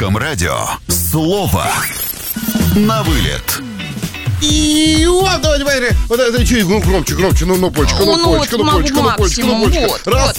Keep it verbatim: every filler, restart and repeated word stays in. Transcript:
Русском радио слово на вылет. И вот, давай, давай, вот это чуть громче, громче, ну, ну, почка, ну, Ну, почка, вот ну, почка, ну, почка, ну, максимум, почка. вот, Раз, вот.